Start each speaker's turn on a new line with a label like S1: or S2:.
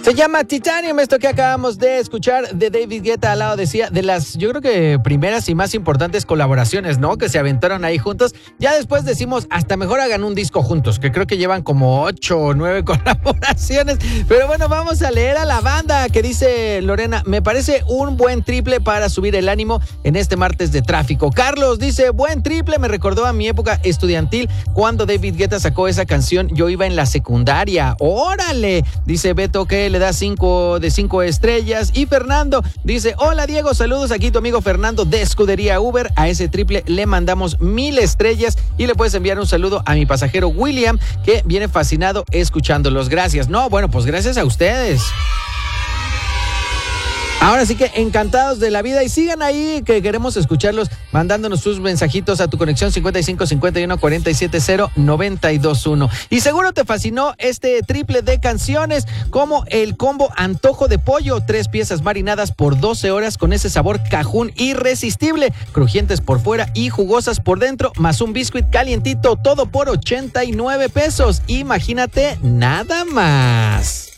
S1: Se llama Titanium, esto que acabamos de escuchar de David Guetta. Al lado decía de las, yo creo que primeras y más importantes colaboraciones, ¿no? Que se aventaron ahí juntos. Ya después decimos, hasta mejor hagan un disco juntos, que creo que llevan como 8 o 9 colaboraciones. Pero bueno, vamos a leer a la banda que dice Lorena, me parece un buen triple para subir el ánimo en este martes de tráfico. Carlos dice, buen triple, me recordó a mi época estudiantil cuando David Guetta sacó esa canción, yo iba en la secundaria. ¡Órale! Dice Beto que le da 5 de 5 estrellas. Y Fernando dice, hola Diego, saludos, aquí tu amigo Fernando de Escudería Uber. A ese triple le mandamos 1000 estrellas y le puedes enviar un saludo a mi pasajero William, que viene fascinado escuchándolos. Gracias. No, bueno, pues gracias a ustedes. Ahora sí que encantados de la vida y sigan ahí que queremos escucharlos mandándonos sus mensajitos a tu conexión 55 51 47 0 921. Y seguro te fascinó este triple de canciones como el combo antojo de pollo, 3 piezas marinadas por 12 horas con ese sabor cajún irresistible, crujientes por fuera y jugosas por dentro, más un biscuit calientito, todo por 89 pesos. Imagínate nada más.